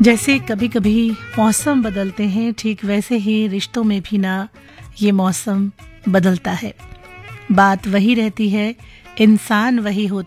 जैसे कभी कभी मौसम बदलते हैं, ठीक वैसे ही रिश्तों में भी ना ये मौसम बदलता है। बात वही रहती है, इंसान वही होता